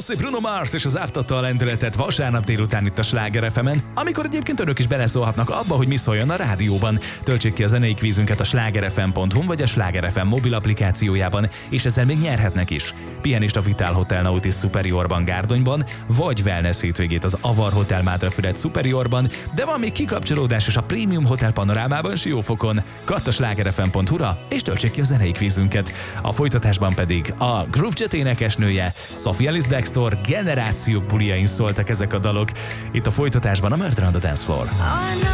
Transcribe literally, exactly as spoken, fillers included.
Rossi, Bruno Mars és az átadta a lendületet vasárnap délután itt a Sláger ef emen, amikor egyébként önök is beleszólhatnak abba, hogy mi szóljon a rádióban. Töltsék ki a zenei kvízünket a slágerfm pont hu vagy a Sláger ef em mobil applikációjában, és ezzel még nyerhetnek is. Pihenést a Vital Hotel Nautis Superiorban Gárdonyban, vagy wellness hétvégét az Avar Hotel Mátrafüred Superiorban, de van még kikapcsolódás és a Premium Hotel Panorámában Siófokon. Katt a slágerfm pont hu-ra, és töltsék ki a zenei kvízünket. A folytatásban pedig a Groove Jet énekesnője, Sophie Ellis Bextor generációk buliain szóltak ezek a dalok. Itt a folytatásban a Murder on the Dance Floor.